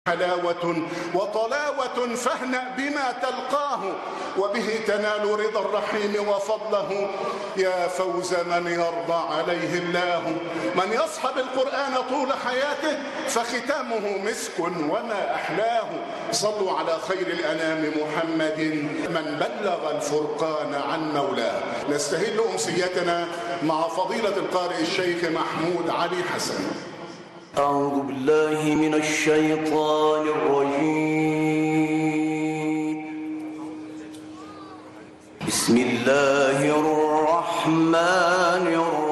حلاوة وطلاوة فاهنأ بما تلقاه وبه تنال رضا الرحيم وفضله. يا فوز من يرضى عليه الله، من يصحب القرآن طول حياته فختامه مسك وما أحلاه. صلوا على خير الأنام محمد من بلغ الفرقان عن مولاه. نستهل أمسيتنا مع فضيلة القارئ الشيخ محمود علي حسن. أعوذ بالله من الشيطان الرجيم. بسم الله الرحمن الرحيم.